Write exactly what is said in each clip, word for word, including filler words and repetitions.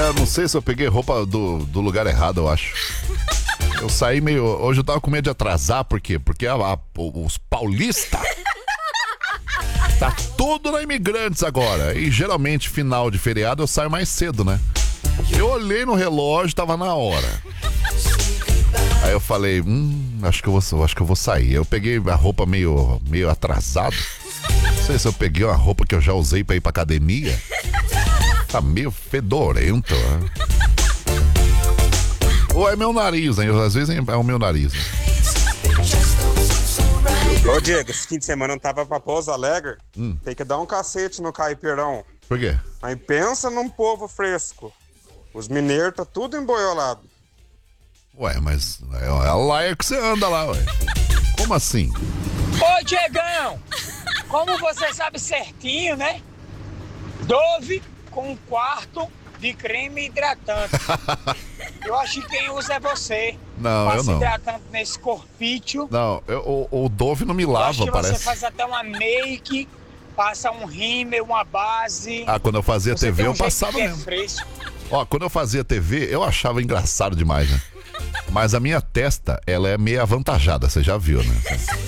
É, não sei se eu peguei roupa do, do lugar errado, eu acho. Eu saí meio... Hoje eu tava com medo de atrasar, por quê? Porque a, a, os paulistas... Tá tudo na Imigrantes agora. E geralmente, final de feriado, eu saio mais cedo, né? Eu olhei no relógio, tava na hora. Aí eu falei, hum, acho que eu vou, acho que eu vou sair. Eu peguei a roupa meio, meio atrasado. Não sei se eu peguei uma roupa que eu já usei pra ir pra academia. Tá meio fedorento, né? Ou é meu nariz, né? Às vezes é o meu nariz, né? Ô Diego, esse fim de semana eu tava pra Pouso Alegre. Hum. Tem que dar um cacete no caipirão. Por quê? Aí pensa num povo fresco. Os mineiros tá tudo emboiolado. Ué, mas é, é lá é que você anda lá, ué. Como assim? Ô Diegão, como você sabe certinho, né? Dove com um quarto de creme hidratante. Eu acho que quem usa é você. Não, Passa eu não. hidratante nesse corpício. Não, eu, o, o Dove não me lava, eu acho que parece. Você faz até uma make, passa um rímel, uma base. Ah, quando eu fazia você T V um eu passava que é mesmo. fresco. Ó, quando eu fazia T V, eu achava engraçado demais, né? Mas a minha testa, ela é meio avantajada, você já viu, né?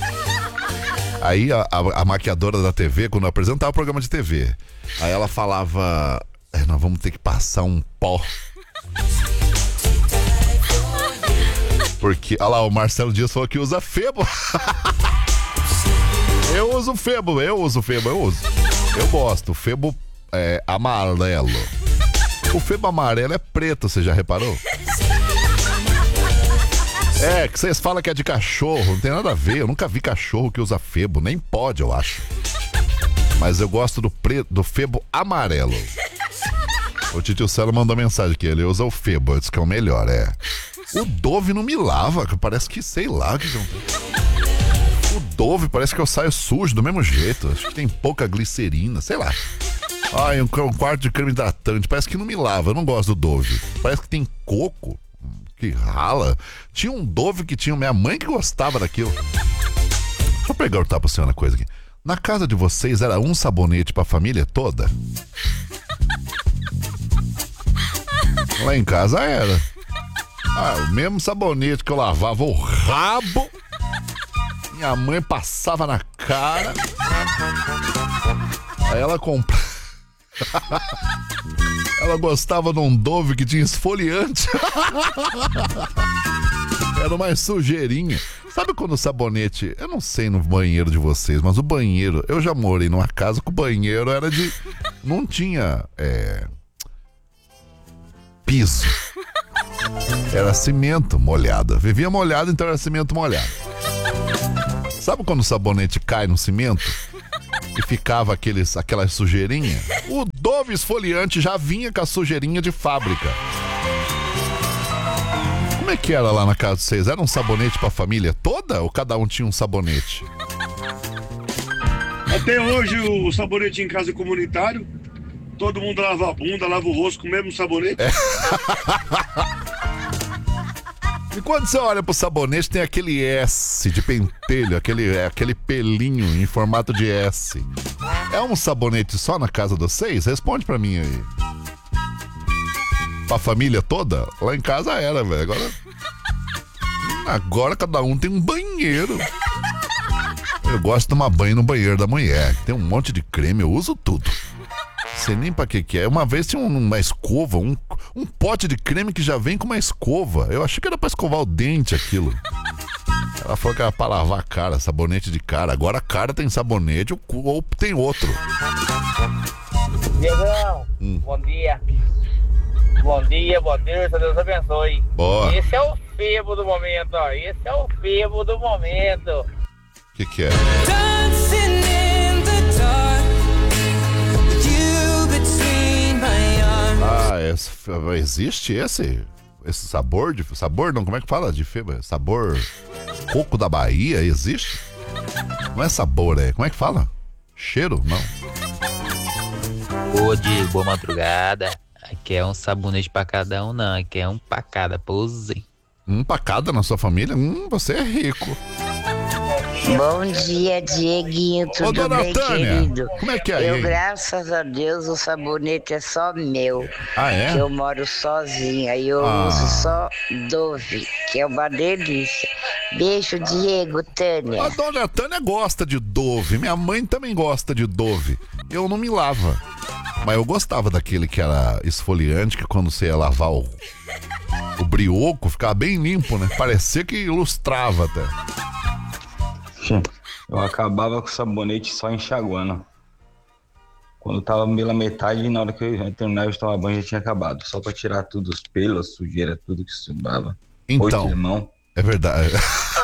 Aí a, a, a maquiadora da T V, quando eu apresentava o programa de T V, aí ela falava, é, nós vamos ter que passar um pó. Porque, olha lá, o Marcelo Dias falou que usa Febo. Eu uso Febo, eu uso Febo, eu uso. Eu gosto, Febo é amarelo. O Febo amarelo é preto, você já reparou? É, que vocês falam que é de cachorro, não tem nada a ver. Eu nunca vi cachorro que usa Febo, nem pode, eu acho. Mas eu gosto do, preto, do Febo amarelo. O Titio Celo mandou mensagem que ele usa o Febo, diz que é o melhor, é. O Dove não me lava, parece que, sei lá, que o Dove parece que eu saio sujo do mesmo jeito. Acho que tem pouca glicerina, sei lá. Ai, um, um quarto de creme hidratante, parece que não me lava, eu não gosto do Dove. Parece que tem coco, que rala. Tinha um Dove que tinha minha mãe que gostava daquilo. Deixa eu perguntar pra você uma coisa aqui. Na casa de vocês era um sabonete pra família toda? Lá em casa era. Ah, o mesmo sabonete que eu lavava o rabo, minha mãe passava na cara. Aí ela comprava. Ela gostava de um Dove que tinha esfoliante. Era uma sujeirinha. Sabe quando o sabonete... Eu não sei no banheiro de vocês, mas o banheiro... Eu já morei numa casa que o banheiro era de... Não tinha... É... piso. Era cimento molhado. Vivia molhado, então era cimento molhado. Sabe quando o sabonete cai no cimento? E ficava aqueles, aquela sujeirinha? O Dove esfoliante já vinha com a sujeirinha de fábrica. Como é que era lá na casa de vocês? Era um sabonete pra família toda? Ou cada um tinha um sabonete? Até hoje o sabonete em casa é comunitário. Todo mundo lava a bunda, lava o rosto com o mesmo sabonete. É. E quando você olha pro sabonete, tem aquele S de pentelho, aquele, aquele pelinho em formato de S. É um sabonete só na casa de vocês? Responde pra mim aí. Pra família toda? Lá em casa era, velho. Agora... Agora cada um tem um banheiro. Eu gosto de tomar banho no banheiro da mulher. Tem um monte de creme, eu uso tudo. Sei nem pra que que é. Uma vez tinha uma escova, um, um pote de creme que já vem com uma escova. Eu achei que era pra escovar o dente aquilo. Ela falou que era pra lavar a cara, sabonete de cara. Agora a cara tem sabonete ou, ou tem outro. Diegão, hum. bom dia. Bom dia, bom dia, Deus abençoe. Boa. Esse é o Febo do momento, ó. Esse é o Febo do momento. O que que é? Dancing in the dark. Ah, esse, existe esse? Esse sabor de... Sabor não, como é que fala de feba? Sabor coco da Bahia, existe? Não é sabor, é... Como é que fala? Cheiro? Não. Boa dia, boa madrugada. Aqui é um sabonete pra cada um, não. Aqui é um pra cada, pose. Um pra cada na sua família? Hum, você é rico. Bom Bom dia, Dieguinho, tudo Ô, dona bem, Tânia, querido? como é que é aí, Eu, hein? graças a Deus, o sabonete é só meu. Ah, é? Que eu moro sozinha e eu Ah. uso só Dove, que é uma delícia. Beijo, Diego, Tânia. A dona Tânia gosta de Dove. Minha mãe também gosta de Dove. Eu não me lavo. Mas eu gostava daquele que era esfoliante, que quando você ia lavar o, o brioco, ficava bem limpo, né? Parecia que ilustrava até. Eu acabava com o sabonete só enxaguando. Quando tava pela metade, na hora que eu ia terminar de tomar banho, já tinha acabado. Só pra tirar tudo, os pelos, a sujeira, tudo que sobrava. Então, Oito limão. é verdade.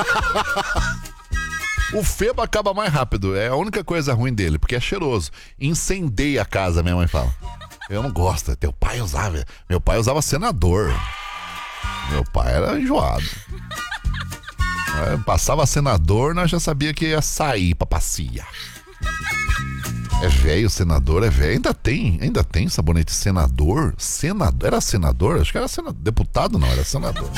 O Febo acaba mais rápido, é a única coisa ruim dele, porque é cheiroso. Incendeia a casa, minha mãe fala. Eu não gosto, teu pai usava. Meu pai usava senador. Meu pai era enjoado. É, passava senador, nós já sabia que ia sair pra passear. É velho, senador é velho. Ainda tem, ainda tem sabonete senador? Senador? Era senador? Acho que era senador. Deputado não, era senador.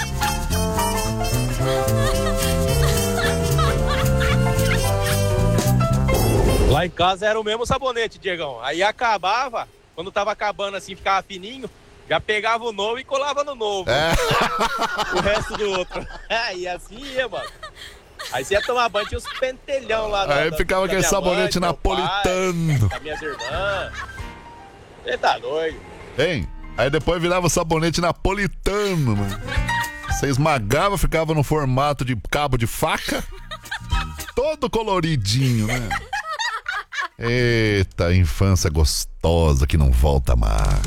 Lá em casa era o mesmo sabonete, Diegão. Aí acabava, quando tava acabando assim, ficava fininho, já pegava o novo e colava no novo. É. O resto do outro. E assim ia, mano. Aí você ia tomar banho, tinha os pentelhão lá. Aí da, ficava da aquele minha sabonete mãe, napolitano. Pai, das minhas irmãs. Você tá doido. Hein? Aí depois virava o sabonete napolitano, né? Você esmagava, ficava no formato de cabo de faca. Todo coloridinho, né? Eita, infância gostosa que não volta mais.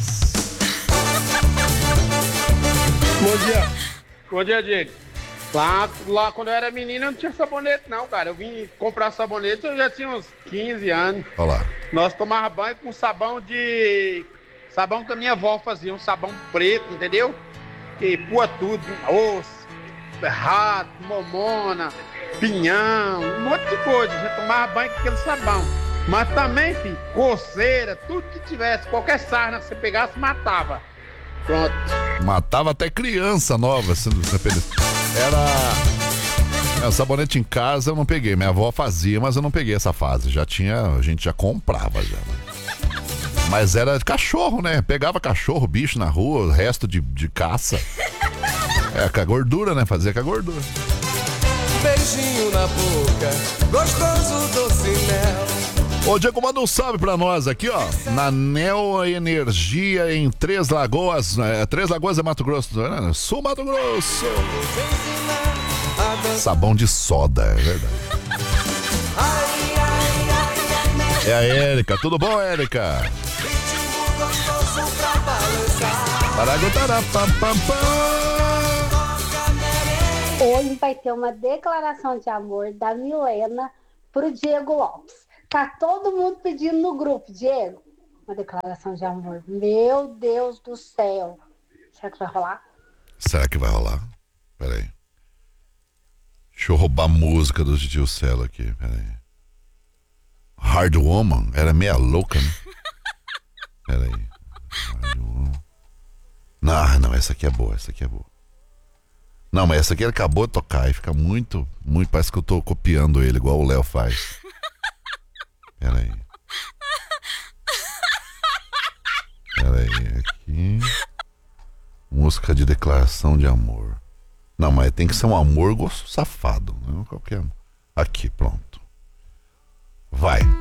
Bom dia. Bom dia, Diego. Lá, lá quando eu era menino eu não tinha sabonete não, cara. Eu vim comprar sabonete, eu já tinha uns quinze anos. Olha lá. Nós tomávamos banho com sabão de... Sabão que a minha avó fazia, um sabão preto, entendeu? Que pua tudo, osso, rato, momona, pinhão, um monte de coisa. A gente tomava banho com aquele sabão. Mas também, filho, coceira, tudo que tivesse, qualquer sarna que você pegasse, matava. Pronto. Matava até criança nova. Se Era... É, o sabonete em casa eu não peguei. Minha avó fazia, mas eu não peguei essa fase. Já tinha... A gente já comprava já. Mas era de cachorro, né? Pegava cachorro, bicho na rua, resto de, de caça. É, com a gordura, né? Fazia com a gordura. Beijinho na boca, gostoso doce mel. Ô, Diego, manda um salve pra nós aqui, ó. Na Neo Energia em Três Lagoas. É, Três Lagoas é Mato Grosso, né? Sul Mato Grosso. Sabão de soda, é verdade. É a Érica. Tudo bom, Érica? Hoje vai ter uma declaração de amor da Milena pro Diego Lopes. Tá todo mundo pedindo no grupo, Diego, uma declaração de amor. Meu Deus do céu. Será que vai rolar? Será que vai rolar? Peraí. Deixa eu roubar a música do Tio Celo aqui, peraí. Hard Woman? Era meia louca, né? Peraí. Hard Woman. Não, não, essa aqui é boa, essa aqui é boa. Não, mas essa aqui ele acabou de tocar e fica muito, muito, parece que eu tô copiando ele, igual o Léo faz. Peraí. Peraí, aqui. Música de declaração de amor. Não, mas tem que ser um amor gosto safado, não é qualquer. Aqui, pronto. Vai.